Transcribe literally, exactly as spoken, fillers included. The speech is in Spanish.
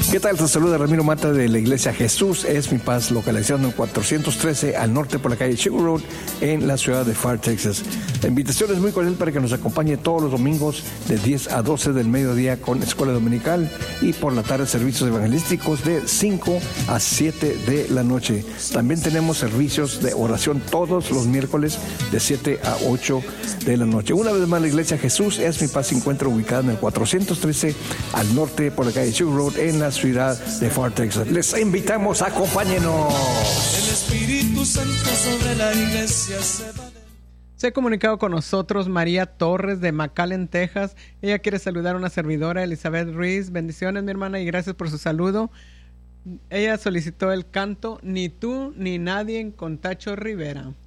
¿Qué tal? Te saluda Ramiro Mata de la Iglesia Jesús es mi paz, localizado en cuatrocientos trece al norte por la calle Sugar Road en la ciudad de Pharr, Texas. La invitación es muy cordial para que nos acompañe todos los domingos de diez a doce del mediodía con escuela dominical y por la tarde servicios evangelísticos de cinco a siete de la noche. También tenemos servicios de oración todos los miércoles de siete a ocho de la noche. Una vez más, la Iglesia Jesús es mi paz se encuentra ubicada en el cuatrocientos trece al norte por la calle Sugar Road en la ciudad de Pharr, Texas. Les invitamos, acompáñenos. El Espíritu Santo sobre la iglesia se va. Se ha comunicado con nosotros María Torres de McAllen, Texas. Ella quiere saludar a una servidora, Elizabeth Ruiz. Bendiciones, mi hermana, y gracias por su saludo. Ella solicitó el canto Ni tú ni nadie con Tacho Rivera.